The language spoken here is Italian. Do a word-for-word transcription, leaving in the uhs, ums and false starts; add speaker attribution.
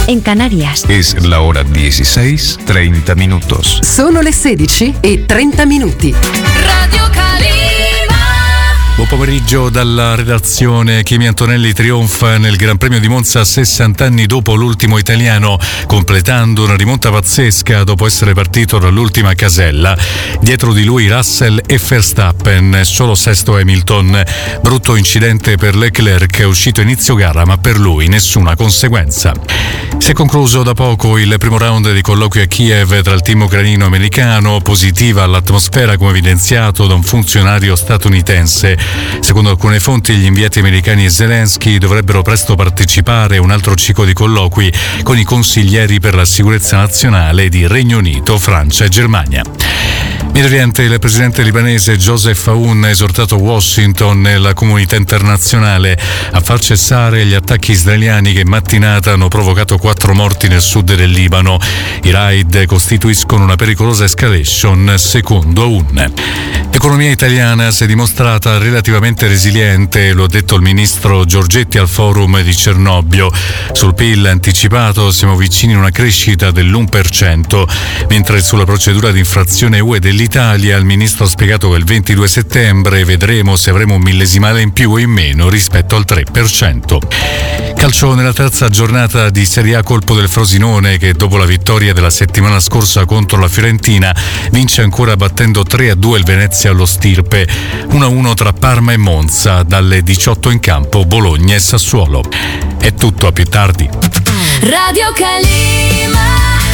Speaker 1: en Canarias.
Speaker 2: Es la hora dieciséis, treinta minutos.
Speaker 3: Sono le sedici e trenta minuti.
Speaker 4: Radio Calima.
Speaker 5: Buon pomeriggio dalla redazione. Kimi Antonelli trionfa nel Gran Premio di Monza a sessanta anni dopo l'ultimo italiano, completando una rimonta pazzesca dopo essere partito dall'ultima casella. Dietro di lui Russell e Verstappen, solo sesto Hamilton. Brutto incidente per Leclerc, uscito inizio gara, ma per lui nessuna conseguenza. Si è concluso da poco il primo round di colloqui a Kiev tra il team ucraino-americano, positiva l'atmosfera come evidenziato da un funzionario statunitense. Secondo alcune fonti, gli inviati americani e Zelensky dovrebbero presto partecipare a un altro ciclo di colloqui con i consiglieri per la sicurezza nazionale di Regno Unito, Francia e Germania. Medio Oriente, il presidente libanese Joseph Aoun ha esortato Washington e la comunità internazionale a far cessare gli attacchi israeliani che in mattinata hanno provocato quattro morti nel sud del Libano. I raid costituiscono una pericolosa escalation, secondo Aoun. L'economia italiana si è dimostrata relativamente resiliente, lo ha detto il ministro Giorgetti al forum di Cernobbio. Sul P I L anticipato siamo vicini a una crescita dell'uno per cento, mentre sulla procedura di infrazione U E dell'Italia il ministro ha spiegato che il ventidue settembre vedremo se avremo un millesimale in più o in meno rispetto al tre per cento. Calcio nella terza giornata di Serie A, colpo del Frosinone che dopo la vittoria della settimana scorsa contro la Fiorentina vince ancora battendo tre a due il Venezia allo Stirpe. uno a uno tra Parma e Monza, dalle diciotto in campo Bologna e Sassuolo. È tutto, a più tardi.
Speaker 4: Radio Calima.